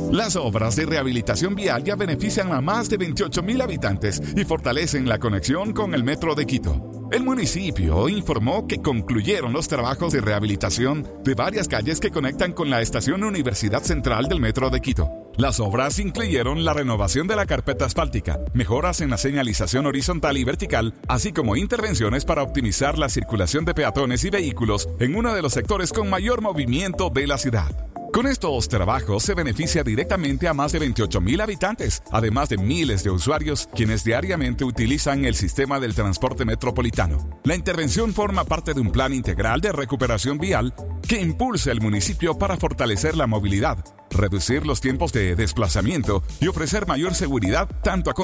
Las obras de rehabilitación vial ya benefician a más de 28,000 habitantes y fortalecen la conexión con el metro de Quito. El municipio informó que concluyeron los trabajos de rehabilitación de varias calles que conectan con la estación Universidad Central del metro de Quito. Las obras incluyeron la renovación de la carpeta asfáltica, mejoras en la señalización horizontal y vertical, así como intervenciones para optimizar la circulación de peatones y vehículos en uno de los sectores con mayor movimiento de la ciudad. Con estos trabajos se beneficia directamente a más de 28,000 habitantes, además de miles de usuarios quienes diariamente utilizan el sistema del transporte metropolitano. La intervención forma parte de un plan integral de recuperación vial que impulsa el municipio para fortalecer la movilidad, reducir los tiempos de desplazamiento y ofrecer mayor seguridad tanto a